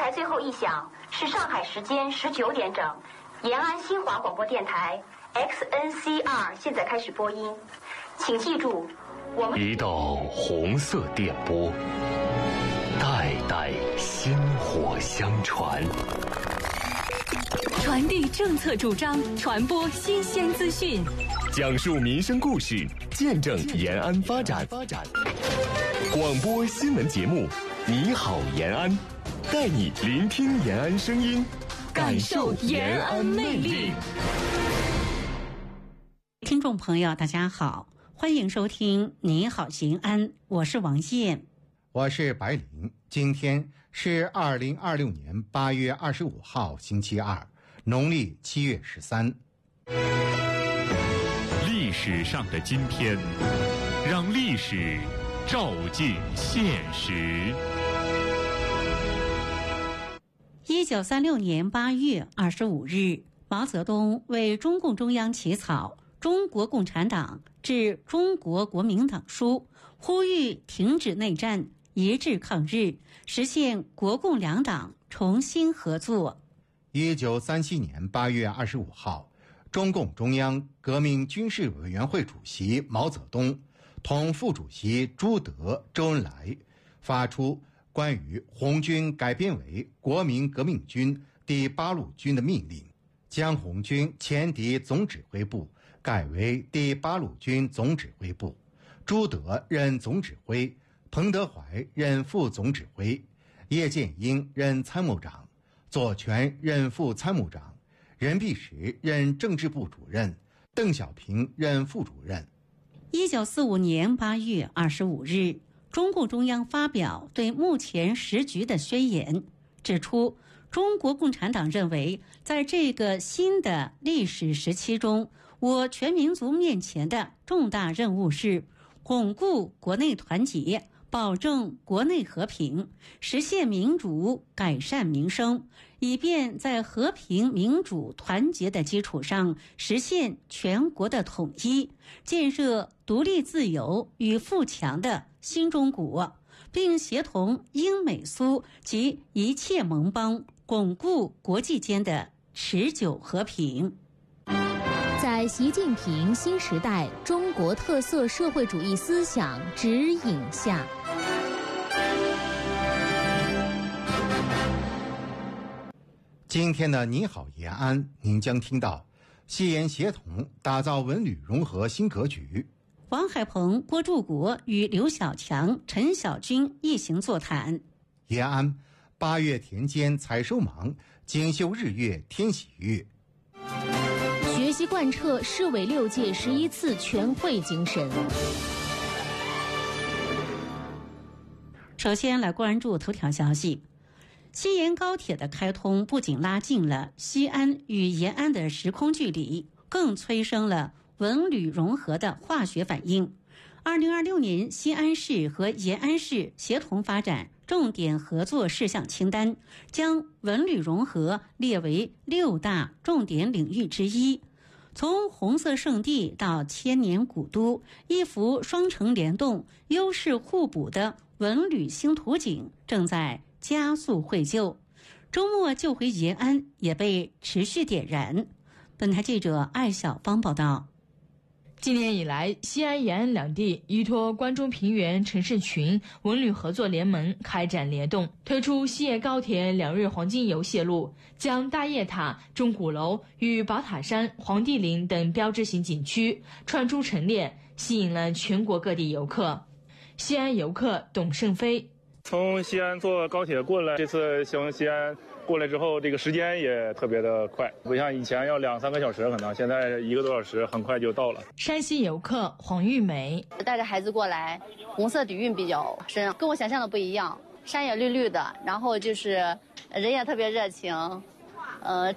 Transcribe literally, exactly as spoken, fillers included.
来最后一响是上海时间十九点整，延安新华广播电台 X N C R 现在开始播音，请记住，我们一道红色电波，代代薪火相传， 传递政策主张，传播新鲜资讯， 讲述民生故事，见证延安发展。广播新闻节目，你好延安，带你聆听延安声音，感受延安魅力。 听众朋友大家好，欢迎收听你好延安，我是王燕， 我是白灵。今天是二零二六年八月二十五号星期二，农历七月十三。 历史上的今天，让历史照进现实。 一九三六年八月二十五日，毛泽东为中共中央起草《中国共产党致中国国民党书》，呼吁停止内战，一致抗日，实现国共两党重新合作。 一九三七年八月二十五号，中共中央革命军事委员会主席毛泽东同副主席朱德、周恩来发出关于红军改编为国民革命军第八路军的命令，将红军前敌总指挥部改为第八路军总指挥部，朱德任总指挥，彭德怀任副总指挥，叶剑英任参谋长，左权任副参谋长，任弼时任政治部主任，邓小平任副主任。 一九四五年八月二十五日，中共中央发表对目前时局的宣言，指出中国共产党认为，在这个新的历史时期中，我全民族面前的重大任务是巩固国内团结，保证国内和平，实现民主，改善民生，以便在和平、民主、团结的基础上实现全国的统一，建设独立自由与富强的新中国，并协同英美苏及一切盟邦，巩固国际间的持久和平。 在习近平新时代中国特色社会主义思想指引下， 今天的你好延安，您将听到西延协同打造文旅融合新格局， 王海鹏、郭柱国与刘小强、陈小军一行座谈。 延安八月田间采收忙，锦绣日月天喜悦。 学习贯彻市委六届十一次全会精神。 首先来关注头条消息。西延高铁的开通不仅拉近了西安与延安的时空距离，更催生了文旅融合的化学反应。二零二六年西安市和延安市协同发展重点合作事项清单，将文旅融合列为六大重点领域之一。从红色圣地到千年古都，一幅双城联动、优势互补的文旅新图景正在加速绘就。周末就回延安也被持续点燃。本台记者艾小芳报道。 今年以来，西安、延安两地依托关中平原城市群文旅合作联盟开展联动，推出西延高铁两日黄金游线路，将大雁塔、钟鼓楼与宝塔山、黄帝陵等标志性景区串出陈列，吸引了全国各地游客。西安游客董胜飞： 从西安坐高铁过来，这次从西安过来之后，这个时间也特别的快，不像以前要两三个小时，可能现在一个多小时很快就到了。 山西游客黄玉梅： 带着孩子过来，红色底蕴比较深，跟我想象的不一样，山也绿绿的，然后就是人也特别热情，呃，